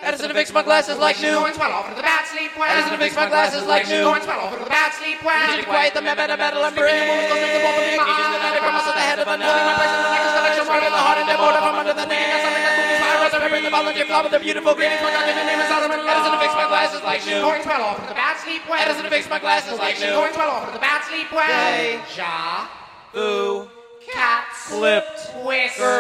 Edison to fix my glasses like new. Going swell off into the bad sleep well. Edison to fix my glasses like new. Going swell off into the bad sleep well. Music to quiet the metal and brain. Issues that I cross at the head of a nut. Right in the heart and the border from under the knee. Remembering the volunteer flower with the beautiful green. Edison to fix my glasses like new. Going swell off into the bad sleep well. Edison to fix my glasses like new. Going swell off into the bad sleep well. Day. Ja. Ooh. Cats. Clipped. Whisker.